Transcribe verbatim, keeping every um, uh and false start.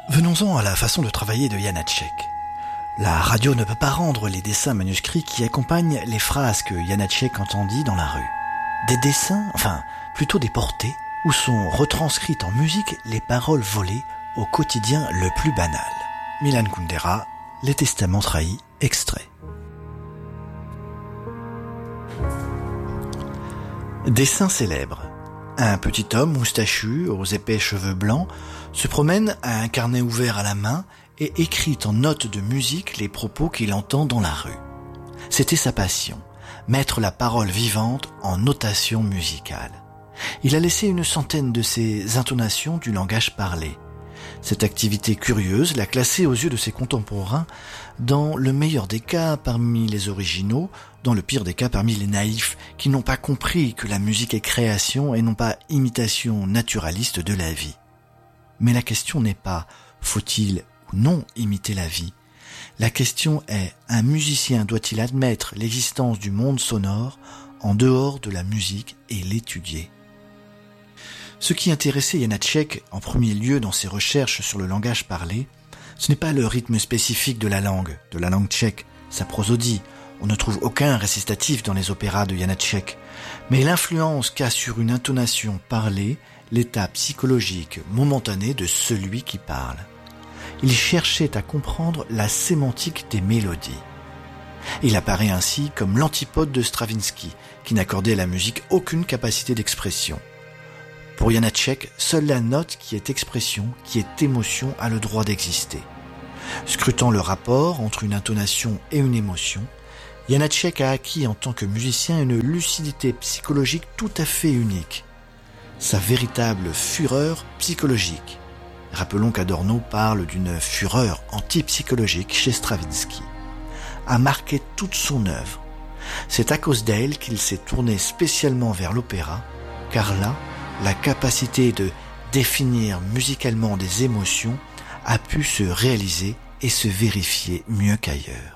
Venons-en à la façon de travailler de Janáček. La radio ne peut pas rendre les dessins manuscrits qui accompagnent les phrases que Janáček entendit dans la rue. Des dessins, enfin, plutôt des portées, où sont retranscrites en musique les paroles volées au quotidien le plus banal. Milan Kundera, Les Testaments trahis, extrait. Dessin célèbre. Un petit homme moustachu, aux épais cheveux blancs, se promène à un carnet ouvert à la main et écrit en notes de musique les propos qu'il entend dans la rue. C'était sa passion, mettre la parole vivante en notation musicale. Il a laissé une centaine de ces intonations du langage parlé. Cette activité curieuse l'a classé aux yeux de ses contemporains dans le meilleur des cas parmi les originaux, dans le pire des cas parmi les naïfs qui n'ont pas compris que la musique est création et non pas imitation naturaliste de la vie. Mais la question n'est pas « faut-il ou non imiter la vie ?» La question est « un musicien doit-il admettre l'existence du monde sonore en dehors de la musique et l'étudier ?» Ce qui intéressait Janáček en premier lieu dans ses recherches sur le langage parlé, ce n'est pas le rythme spécifique de la langue, de la langue tchèque, sa prosodie. On ne trouve aucun récitatif dans les opéras de Janáček, mais l'influence qu'a sur une intonation parlée l'état psychologique momentané de celui qui parle. Il cherchait à comprendre la sémantique des mélodies. Il apparaît ainsi comme l'antipode de Stravinsky, qui n'accordait à la musique aucune capacité d'expression. Pour Janáček, seule la note qui est expression, qui est émotion, a le droit d'exister. Scrutant le rapport entre une intonation et une émotion, Janáček a acquis en tant que musicien une lucidité psychologique tout à fait unique. Sa véritable fureur psychologique. Rappelons qu'Adorno parle d'une fureur antipsychologique chez Stravinsky. A marqué toute son œuvre. C'est à cause d'elle qu'il s'est tourné spécialement vers l'opéra, car là, la capacité de définir musicalement des émotions a pu se réaliser et se vérifier mieux qu'ailleurs.